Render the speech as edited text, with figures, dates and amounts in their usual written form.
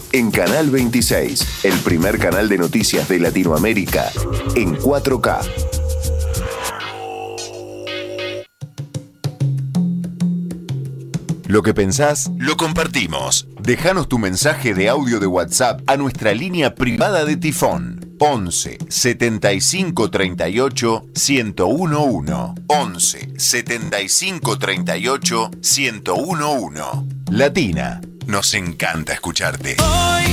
en Canal 26, el primer canal de noticias de Latinoamérica en 4K. Lo que pensás, lo compartimos. Déjanos tu mensaje de audio de WhatsApp a nuestra línea privada de Tifón. 11 75 38 1011. 11 75 38 1011. Latina, nos encanta escucharte.